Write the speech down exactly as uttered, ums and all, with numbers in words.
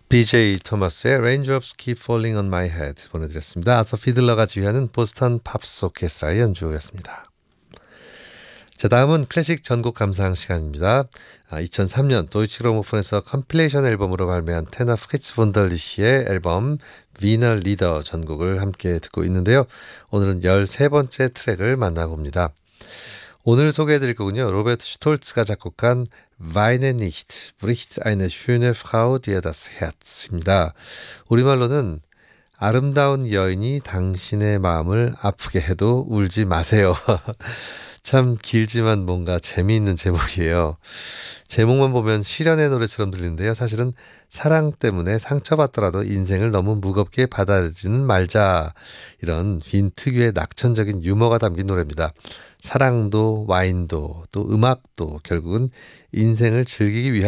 비제이 토마스의 Raindrops Keep Falling on My Head 보내드렸습니다. 아서 피들러가 지휘하는 보스턴 팝스 오케스트라의 연주였습니다. 자, 다음은 클래식 전곡 감상 시간입니다. 아, 이천삼 년 도이치그라모폰에서 컴필레이션 앨범으로 발매한 테너 프리츠 본덜리시의 앨범 위너 리더 전곡을 함께 듣고 있는데요. 오늘은 열세 번째 트랙을 만나봅니다. 오늘 소개해드릴 곡은요, 로베르트 슈톨츠가 작곡한 Weine nicht, bricht eine schöne Frau dir das Herz입니다. 우리말로는 아름다운 여인이 당신의 마음을 아프게 해도 울지 마세요. 참 길지만 뭔가 재미있는 제목이에요. 제목만 보면 시련의 노래처럼 들리는데요. 사실은 사랑 때문에 상처받더라도 인생을 너무 무겁게 받아들이지는 말자. 이런 빈 특유의 낙천적인 유머가 담긴 노래입니다. 사랑도 와인도 또 음악도 결국은 인생을 즐기기 위한